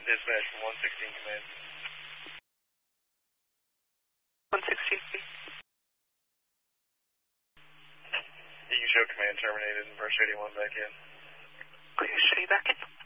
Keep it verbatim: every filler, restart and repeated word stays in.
dispatch from one sixteen command. one sixteen. You can show command terminated and brush eighty-one back in. Okay, show you back in.